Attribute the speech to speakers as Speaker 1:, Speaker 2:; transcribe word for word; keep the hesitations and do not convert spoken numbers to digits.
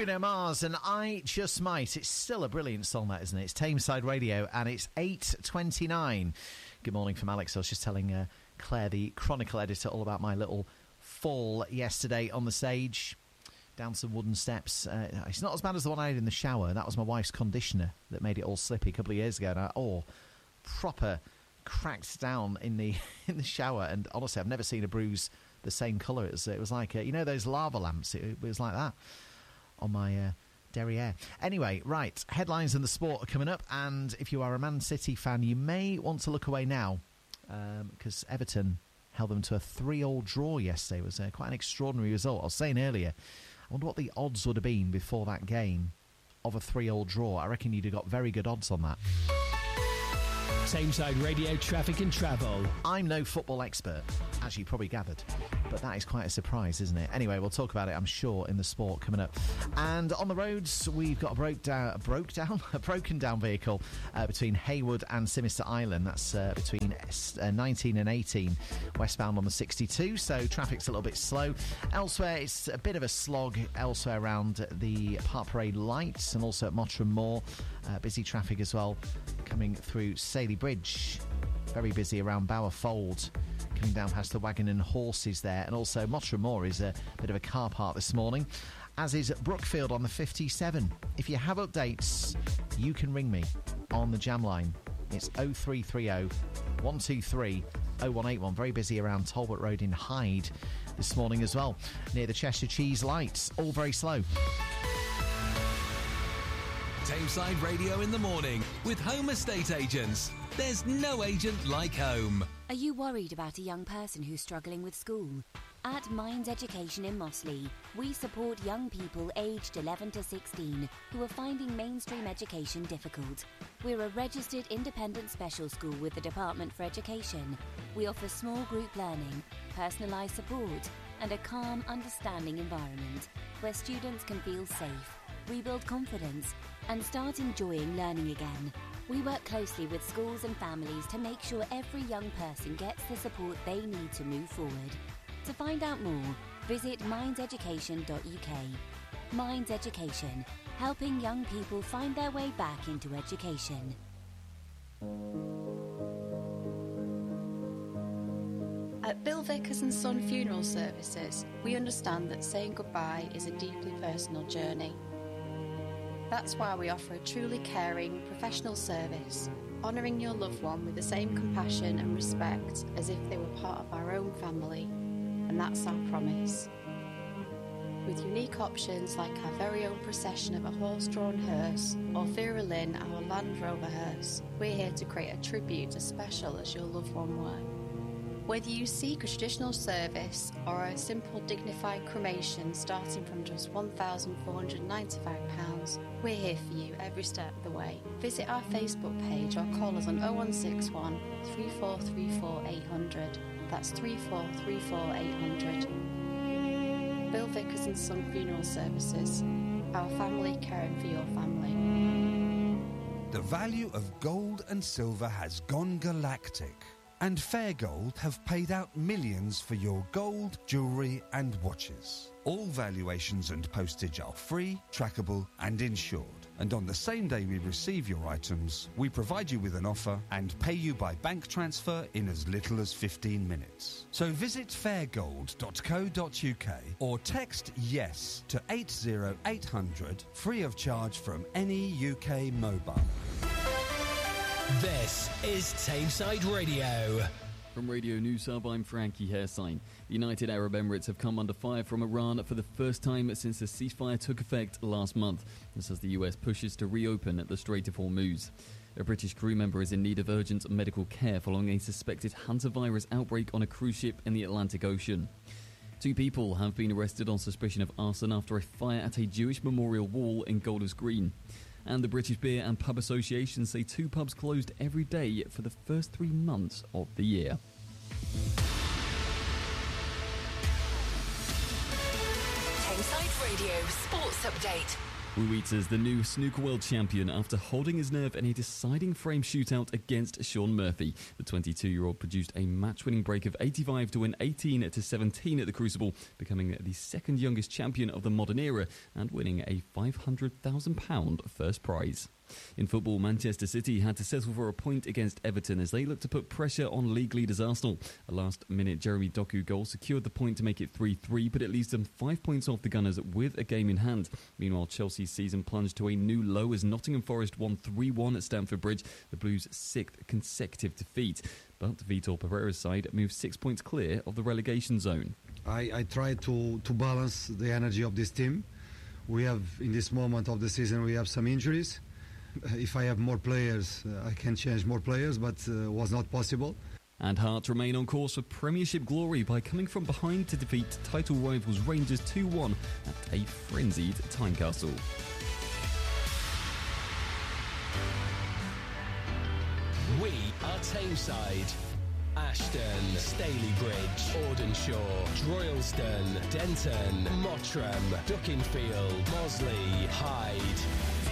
Speaker 1: Bruno Mars and I Just Might. It's still a brilliant song, that, isn't it? It's Tameside Radio, and it's eight twenty-nine. Good morning from Alex. I was just telling uh, Claire, the Chronicle editor, all about my little fall yesterday on the stage. Down some wooden steps. Uh, it's not as bad as the one I had in the shower. That was my wife's conditioner that made it all slippy a couple of years ago. And I, oh, proper cracked down in the in the shower. And honestly, I've never seen a bruise the same colour. It was, it was like, uh, you know those lava lamps? It, it was like that on my uh, derriere. Anyway, right, headlines and the sport are coming up. And if you are a Man City fan, you may want to look away now, because um, Everton held them to a three-all draw yesterday. It was uh, quite an extraordinary result. I was saying earlier, I wonder what the odds would have been before that game of a three-all draw. I reckon you'd have got very good odds on that.
Speaker 2: Tameside Radio Traffic and Travel.
Speaker 1: I'm no football expert, as you probably gathered, but that is quite a surprise, isn't it? Anyway, we'll talk about it, I'm sure, in the sport coming up. And on the roads, we've got a broke down, a broke down, a broken down vehicle uh, between Haywood and Simister Island. That's uh, between uh, nineteen and eighteen, westbound on the sixty-two. So traffic's a little bit slow. Elsewhere, it's a bit of a slog elsewhere around the Park Parade lights and also at Mottram Moor. Uh, busy traffic as well coming through Saley Bridge. Very busy around Bower Fold, coming down past the Wagon and Horses there. And also Mottram Moor is a bit of a car park this morning, as is Brookfield on the fifty-seven. If you have updates, you can ring me on the jam line. It's oh three three oh, one two three, oh one eight one. Very busy around Talbot Road in Hyde this morning as well, near the Cheshire Cheese lights. All very slow.
Speaker 3: Tameside Radio in the morning with Home Estate Agents. There's no agent like home.
Speaker 4: Are you worried about a young person who's struggling with school? At Minds Education in Mossley, we support young people aged eleven to sixteen who are finding mainstream education difficult. We're a registered independent special school with the Department for Education. We offer small group learning, personalised support, and a calm, understanding environment where students can feel safe, rebuild confidence, and start enjoying learning again. We work closely with schools and families to make sure every young person gets the support they need to move forward. To find out more, visit minds education dot U K. Minds Education, helping young people find their way back into education.
Speaker 5: At Bill Vickers and Son Funeral Services, we understand that saying goodbye is a deeply personal journey. That's why we offer a truly caring, professional service, honouring your loved one with the same compassion and respect as if they were part of our own family. And that's our promise. With unique options like our very own procession of a horse-drawn hearse or Vera Lynn, our Land Rover hearse, we're here to create a tribute as special as your loved one were. Whether you seek a traditional service or a simple dignified cremation starting from just one thousand four hundred ninety-five pounds, we're here for you every step of the way. Visit our Facebook page or call us on oh one six one, three four three four, eight hundred. That's three four three four, eight hundred. Bill Vickers and Son Funeral Services. Our family caring for your family.
Speaker 6: The value of gold and silver has gone galactic. And Fair Gold have paid out millions for your gold, jewellery and watches. All valuations and postage are free, trackable and insured. And on the same day we receive your items, we provide you with an offer and pay you by bank transfer in as little as fifteen minutes. So visit fair gold dot co dot U K or text YES to eight oh eight hundred, free of charge from any U K mobile.
Speaker 2: This is Tameside Radio.
Speaker 7: From Radio News Hub, I'm Frankie Hairsign. The United Arab Emirates have come under fire from Iran for the first time since the ceasefire took effect last month. This as the U S pushes to reopen the Strait of Hormuz. A British crew member is in need of urgent medical care following a suspected hantavirus outbreak on a cruise ship in the Atlantic Ocean. Two people have been arrested on suspicion of arson after a fire at a Jewish memorial wall in Golders Green. And the British Beer and Pub Association say two pubs closed every day for the first three months of the year.
Speaker 8: Tameside Radio Sports Update.
Speaker 7: Ruiz, the new snooker world champion, after holding his nerve in a deciding frame shootout against Sean Murphy. The twenty-two-year-old produced a match-winning break of eighty-five to win eighteen to seventeen at the Crucible, becoming the second youngest champion of the modern era and winning a five hundred thousand pounds first prize. In football, Manchester City had to settle for a point against Everton as they looked to put pressure on league leaders Arsenal. A last-minute Jeremy Doku goal secured the point to make it three three, but it leaves them five points off the Gunners with a game in hand. Meanwhile, Chelsea's season plunged to a new low as Nottingham Forest won three one at Stamford Bridge, the Blues' sixth consecutive defeat. But Vitor Pereira's side moved six points clear of the relegation zone.
Speaker 8: I, I try to, to balance the energy of this team. We have, in this moment of the season, we have some injuries. If I have more players, uh, I can change more players, but uh, was not possible.
Speaker 7: And Hearts remain on course for Premiership glory by coming from behind to defeat title rivals Rangers two one at a frenzied Tynecastle.
Speaker 2: We are Tameside. Ashton, Stalybridge, Audenshaw, Droylsden, Denton, Mottram, Duckingfield, Mosley, Hyde.